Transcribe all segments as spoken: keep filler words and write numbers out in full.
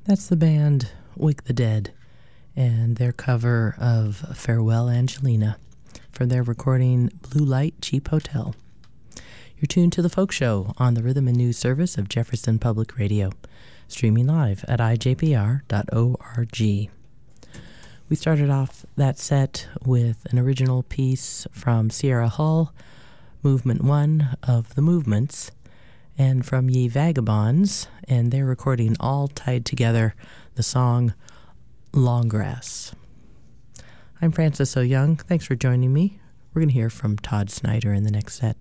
That's the band Wake the Dead and their cover of Farewell Angelina from their recording Blue Light Cheap Hotel. You're tuned to The Folk Show on the Rhythm and News Service of Jefferson Public Radio, streaming live at I J P R dot org. We started off that set with an original piece from Sierra Hull, Movement One of the Movements, and from Ye Vagabonds, and they're recording all tied together the song Long Grass. I'm Francis O'Young. Thanks for joining me. We're going to hear from Todd Snyder in the next set.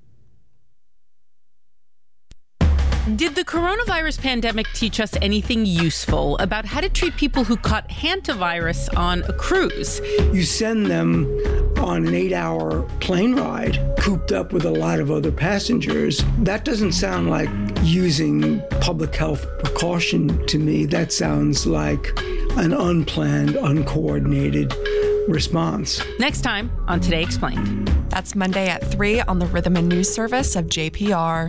Did the coronavirus pandemic teach us anything useful about how to treat people who caught hantavirus on a cruise? You send them on an eight-hour plane ride, cooped up with a lot of other passengers. That doesn't sound like using public health precaution to me. That sounds like an unplanned, uncoordinated response. Next time on Today Explained. That's Monday at three on the Rhythm and News Service of J P R.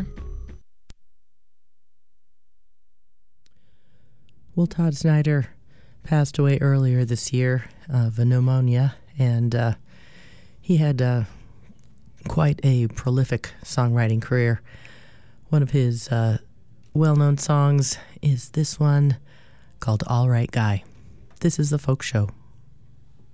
Well, Todd Snyder passed away earlier this year of a pneumonia, and uh, he had uh, quite a prolific songwriting career. One of his uh, well-known songs is this one called All Right Guy. This is The Folk Show.